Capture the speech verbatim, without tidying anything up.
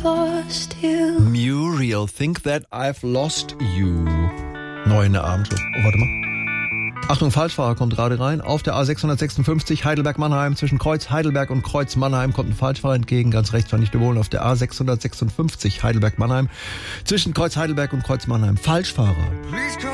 lost you. Muriel, think that I've lost you. Neu in der Abendshow. Oh, warte mal. Achtung, Falschfahrer kommt gerade rein. Auf der A sechshundertsechsundfünfzig Heidelberg-Mannheim. Zwischen Kreuz Heidelberg und Kreuz Mannheim kommt ein Falschfahrer entgegen. Ganz rechts war nicht überholen. Auf der A sechshundertsechsundfünfzig Heidelberg-Mannheim. Zwischen Kreuz Heidelberg und Kreuz Mannheim. Falschfahrer.